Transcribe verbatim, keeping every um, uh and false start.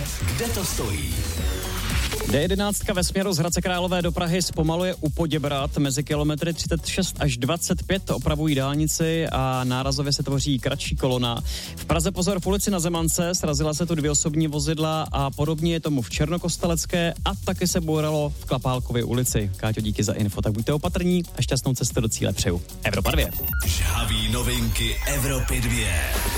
kde to stojí. D jedenáct ve směru z Hradce Králové do Prahy zpomaluje u Poděbrad mezi kilometry třicet šest až dvacet pět, opravují dálnici a nárazově se tvoří kratší kolona. V Praze pozor v ulici Na Zemance, srazila se tu dvě osobní vozidla a podobně je tomu v Černokostelecké a taky se bouralo v Klapálkově ulici. Káťo, díky za info, tak buďte opatrní a šťastnou cestu do cíle přeju. Evropa dvě. Žhavý novinky Evropy dvě.